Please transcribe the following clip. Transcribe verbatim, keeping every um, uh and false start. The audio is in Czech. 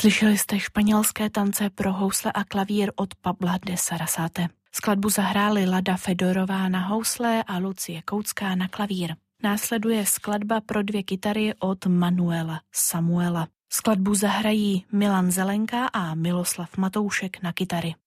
Slyšeli jste španělské tance pro housle a klavír od Pabla de Sarasate. Skladbu zahráli Lada Fedorová na housle a Lucie Koutská na klavír. Následuje skladba pro dvě kytary od Manuela Samuela. Skladbu zahrají Milan Zelenka a Miloslav Matoušek na kytary.